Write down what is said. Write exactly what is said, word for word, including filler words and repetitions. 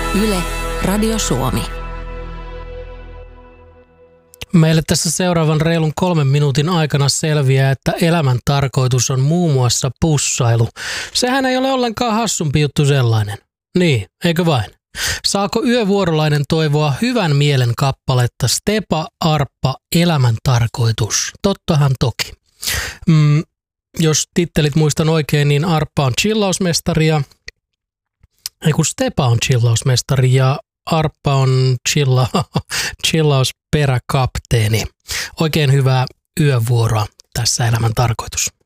Yle, Radio Suomi. Meille tässä seuraavan reilun kolmen minuutin aikana selviää, että elämän tarkoitus on muun muassa pussailu. Sehän ei ole ollenkaan hassumpi juttu sellainen. Niin, eikö vain? Saako yövuorolainen toivoa hyvän mielen kappaletta Stepa Arppa Elämän tarkoitus? Tottahan toki. Mm, jos tittelit muistan oikein, niin Arppa on chillausmestari ja ei kun Stepa on chillausmestari ja Arppa on chilla, chillausperäkapteeni. Oikein hyvää yövuoroa tässä Elämän tarkoitus.